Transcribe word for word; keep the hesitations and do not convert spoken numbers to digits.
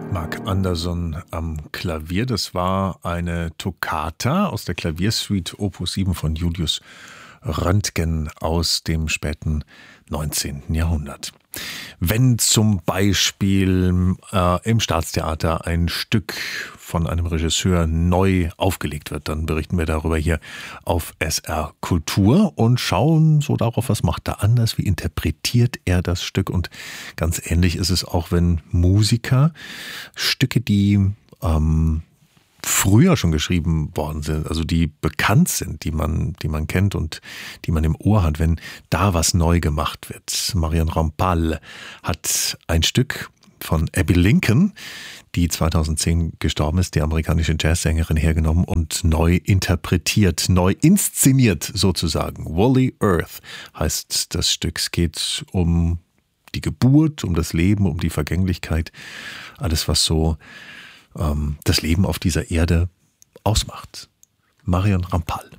Mark Anderson am Klavier. Das war eine Toccata aus der Klaviersuite Opus sieben von Julius Röntgen aus dem späten neunzehnten Jahrhundert. Wenn zum Beispiel äh, im Staatstheater ein Stück von einem Regisseur neu aufgelegt wird, dann berichten wir darüber hier auf S R Kultur und schauen so darauf, was macht er anders, wie interpretiert er das Stück. Und ganz ähnlich ist es auch, wenn Musiker Stücke, die ähm, früher schon geschrieben worden sind, also die bekannt sind, die man, die man kennt und die man im Ohr hat, wenn da was neu gemacht wird. Marion Rampal hat ein Stück von Abby Lincoln, die zweitausendzehn gestorben ist, die amerikanische Jazzsängerin, hergenommen und neu interpretiert, neu inszeniert sozusagen. Wally Earth heißt das Stück. Es geht um die Geburt, um das Leben, um die Vergänglichkeit, alles was so das Leben auf dieser Erde ausmacht. Marion Rampal.